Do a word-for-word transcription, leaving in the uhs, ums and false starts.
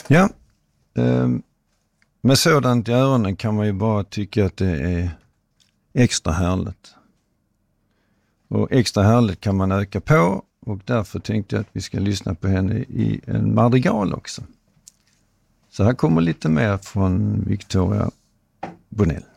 Ja, eh, med sådant i öronen kan man ju bara tycka att det är extra härligt. Och extra härligt kan man öka på, och därför tänkte jag att vi ska lyssna på henne i en madrigal också. Så här kommer lite mer från Victoria Bunnell.